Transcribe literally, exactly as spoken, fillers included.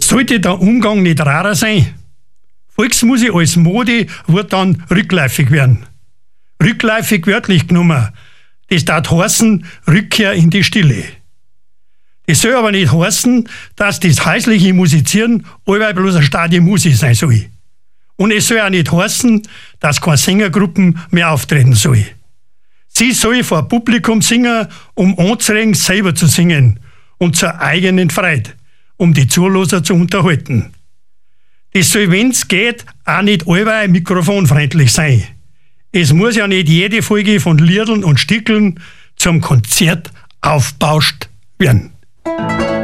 Sollte der Umgang nicht rarer sein? Volksmusik als Mode wird dann rückläufig werden. Rückläufig wörtlich genommen. Das darf heißen, Rückkehr in die Stille. Das soll aber nicht heißen, dass das häusliche Musizieren allweil bloß eine starke Musik sein soll. Und es soll auch nicht heißen, dass keine Sängergruppen mehr auftreten soll. Sie soll vor Publikum singen, um anzuregen, selber zu singen und zur eigenen Freude, um die Zuhörer zu unterhalten. Das soll, wenn's geht, auch nicht allweil mikrofonfreundlich sein. Es muss ja nicht jede Folge von Liedern und Stickeln zum Konzert aufbauscht werden.